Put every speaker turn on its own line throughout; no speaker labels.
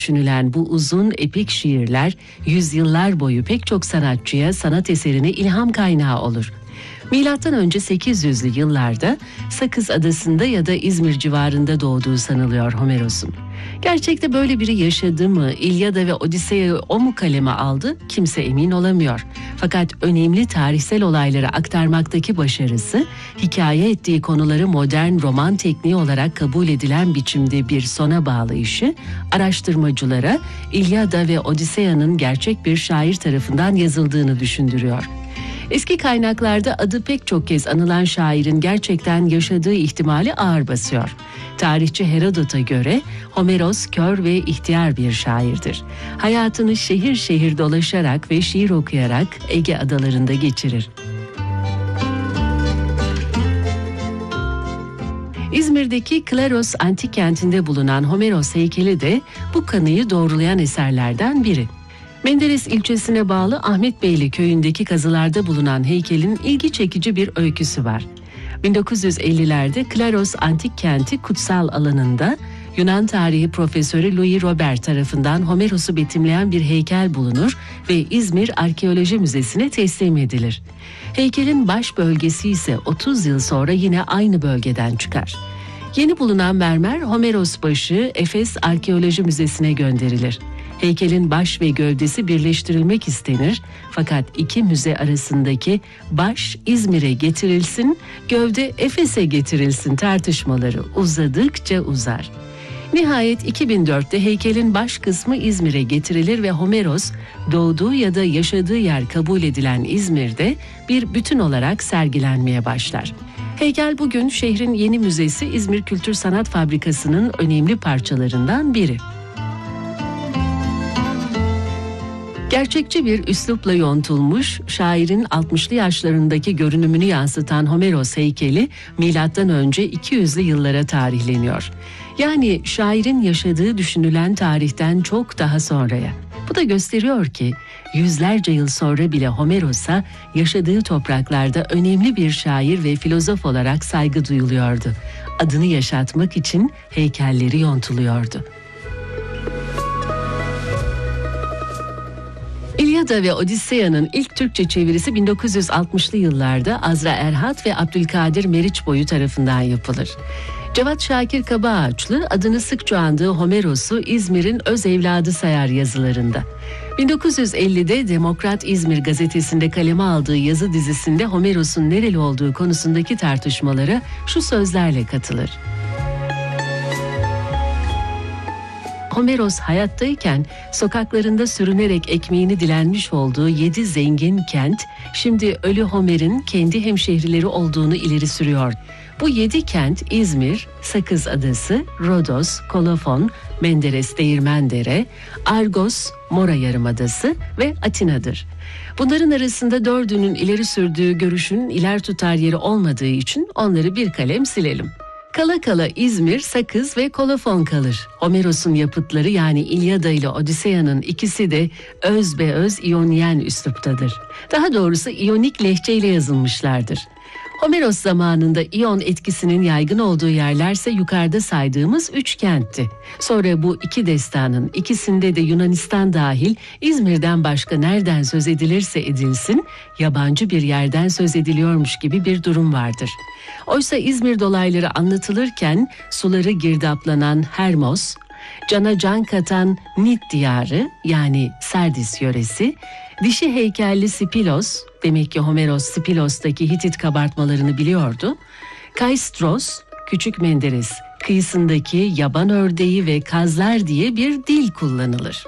düşünülen bu uzun epik şiirler yüzyıllar boyu pek çok sanatçıya sanat eserine ilham kaynağı olur. Milattan önce 800'lü yıllarda Sakız Adası'nda ya da İzmir civarında doğduğu sanılıyor Homeros'un. Gerçekte böyle biri yaşadı mı, İlyada ve Odiseya'yı o mu kaleme aldı kimse emin olamıyor. Fakat önemli tarihsel olayları aktarmaktaki başarısı, hikaye ettiği konuları modern roman tekniği olarak kabul edilen biçimde bir sona bağlayışı, araştırmacılara İlyada ve Odiseya'nın gerçek bir şair tarafından yazıldığını düşündürüyor. Eski kaynaklarda adı pek çok kez anılan şairin gerçekten yaşadığı ihtimali ağır basıyor. Tarihçi Herodot'a göre Homeros kör ve ihtiyar bir şairdir. Hayatını şehir şehir dolaşarak ve şiir okuyarak Ege adalarında geçirir. İzmir'deki Klaros antik kentinde bulunan Homeros heykeli de bu kanıyı doğrulayan eserlerden biri. Menderes ilçesine bağlı Ahmetbeyli köyündeki kazılarda bulunan heykelin ilgi çekici bir öyküsü var. 1950'lerde Klaros antik kenti kutsal alanında Yunan tarihi profesörü Louis Robert tarafından Homeros'u betimleyen bir heykel bulunur ve İzmir Arkeoloji Müzesi'ne teslim edilir. Heykelin baş bölgesi ise 30 yıl sonra yine aynı bölgeden çıkar. Yeni bulunan mermer Homeros başı Efes Arkeoloji Müzesi'ne gönderilir. Heykelin baş ve gövdesi birleştirilmek istenir fakat iki müze arasındaki baş İzmir'e getirilsin, gövde Efes'e getirilsin tartışmaları uzadıkça uzar. Nihayet 2004'te heykelin baş kısmı İzmir'e getirilir ve Homeros doğduğu ya da yaşadığı yer kabul edilen İzmir'de bir bütün olarak sergilenmeye başlar. Heykel bugün şehrin yeni müzesi İzmir Kültür Sanat Fabrikası'nın önemli parçalarından biri. Gerçekçi bir üslupla yontulmuş, şairin 60'lı yaşlarındaki görünümünü yansıtan Homeros heykeli M.Ö. 200'lü yıllara tarihleniyor. Yani şairin yaşadığı düşünülen tarihten çok daha sonraya. Bu da gösteriyor ki yüzlerce yıl sonra bile Homeros'a yaşadığı topraklarda önemli bir şair ve filozof olarak saygı duyuluyordu. Adını yaşatmak için heykelleri yontuluyordu. İlyada ve Odiseya'nın ilk Türkçe çevirisi 1960'lı yıllarda Azra Erhat ve Abdülkadir Meriçboyu tarafından yapılır. Cevat Şakir Kabaağaçlı adını sıkça andığı Homeros'u İzmir'in öz evladı sayar yazılarında. 1950'de Demokrat İzmir gazetesinde kaleme aldığı yazı dizisinde Homeros'un nereli olduğu konusundaki tartışmalara şu sözlerle katılır. Homeros hayattayken sokaklarında sürünerek ekmeğini dilenmiş olduğu 7 zengin kent, şimdi ölü Homer'in kendi hemşehrileri olduğunu ileri sürüyor. Bu 7 kent İzmir, Sakız Adası, Rodos, Kolofon, Menderes Değirmendere, Argos, Mora Yarımadası ve Atina'dır. Bunların arasında 4'ünün ileri sürdüğü görüşün iler tutar yeri olmadığı için onları bir kalem silelim. Kala kala İzmir, Sakız ve Kolofon kalır. Homeros'un yapıtları yani İlyada ile Odiseya'nın ikisi de özbeöz İyonyen üsluptadır. Daha doğrusu İyonik lehçeyle yazılmışlardır. Homeros zamanında İyon etkisinin yaygın olduğu yerlerse yukarıda saydığımız 3 kentti. Sonra bu iki destanın ikisinde de Yunanistan dahil İzmir'den başka nereden söz edilirse edilsin yabancı bir yerden söz ediliyormuş gibi bir durum vardır. Oysa İzmir dolayları anlatılırken suları girdaplanan Hermos, cana can katan Nit diyarı yani Sardis yöresi, dişi heykelli Spilos, demek ki Homeros Spilos'taki Hitit kabartmalarını biliyordu, Kaistros, Küçük Menderes kıyısındaki yaban ördeği ve kazlar diye bir dil kullanılır.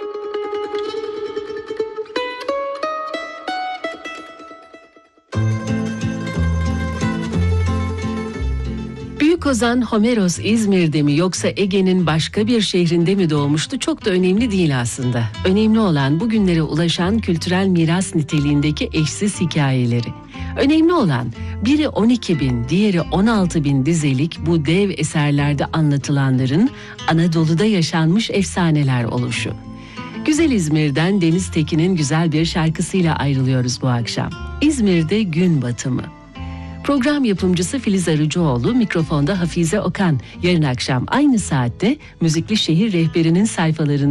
Büyük ozan Homeros İzmir'de mi yoksa Ege'nin başka bir şehrinde mi doğmuştu çok da önemli değil aslında. Önemli olan bugünlere ulaşan kültürel miras niteliğindeki eşsiz hikayeleri. Önemli olan biri 12.000, diğeri 16.000 dizelik bu dev eserlerde anlatılanların Anadolu'da yaşanmış efsaneler oluşu. Güzel İzmir'den Deniz Tekin'in güzel bir şarkısıyla ayrılıyoruz bu akşam. İzmir'de gün batımı. Program yapımcısı Filiz Arıcıoğlu, mikrofonda Hafize Okan. Yarın akşam aynı saatte Müzikli Şehir Rehberi'nin sayfalarında